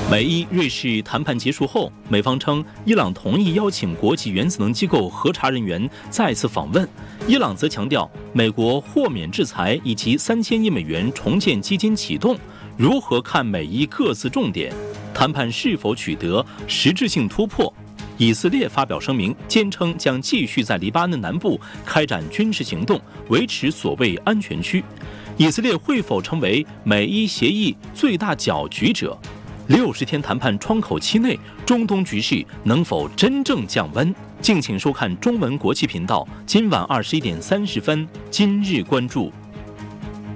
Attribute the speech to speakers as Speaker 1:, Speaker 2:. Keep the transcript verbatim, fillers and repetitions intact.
Speaker 1: 美伊瑞士谈判结束后，美方称伊朗同意邀请国际原子能机构核查人员再次访问。伊朗则强调，美国豁免制裁以及三千亿美元重建基金启动，如何看美伊各自重点，谈判是否取得实质性突破。以色列发表声明，坚称将继续在黎巴嫩南部开展军事行动，维持所谓安全区。以色列会否成为美伊协议最大搅局者？六十天谈判窗口期内，中东局势能否真正降温？敬请收看中文国际频道，今晚二十一点三十分，今日关注。